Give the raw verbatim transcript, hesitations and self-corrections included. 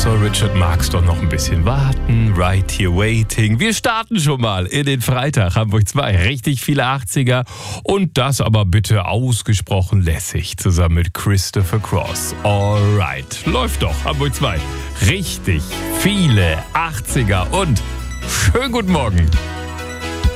soll Richard Marx doch noch ein bisschen warten. Right Here Waiting. Wir starten schon mal in den Freitag. Hamburg zwei. Richtig viele achtziger. Und das aber bitte ausgesprochen lässig. Zusammen mit Christopher Cross. Alright. Läuft doch. Hamburg zwei. Richtig viele achtziger. Und schönen guten Morgen.